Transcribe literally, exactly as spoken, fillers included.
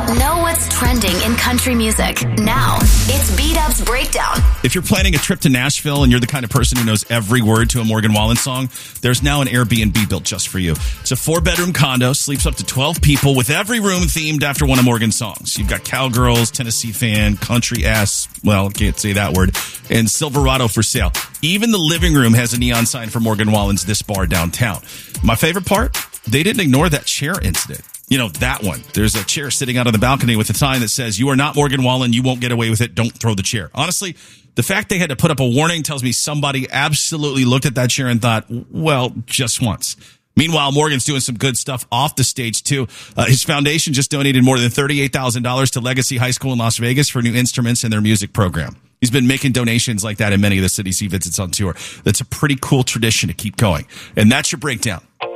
Know what's trending in country music. Now, it's B-Dub's Breakdown. If you're planning a trip to Nashville and you're the kind of person who knows every word to a Morgan Wallen song, there's now an Airbnb built just for you. It's a four-bedroom condo, sleeps up to twelve people, with every room themed after one of Morgan's songs. You've got Cowgirls, Tennessee Fan, Country Ass, well, can't say that word, and Silverado for sale. Even the living room has a neon sign for Morgan Wallen's This Bar downtown. My favorite part? They didn't ignore that chair incident. You know, that one. There's a chair sitting out on the balcony with a sign that says, "You are not Morgan Wallen. You won't get away with it. Don't throw the chair." Honestly, the fact they had to put up a warning tells me somebody absolutely looked at that chair and thought, well, just once. Meanwhile, Morgan's doing some good stuff off the stage, too. Uh, his foundation just donated more than thirty-eight thousand dollars to Legacy High School in Las Vegas for new instruments in their music program. He's been making donations like that in many of the cities he visits on tour. That's a pretty cool tradition to keep going. And that's your breakdown.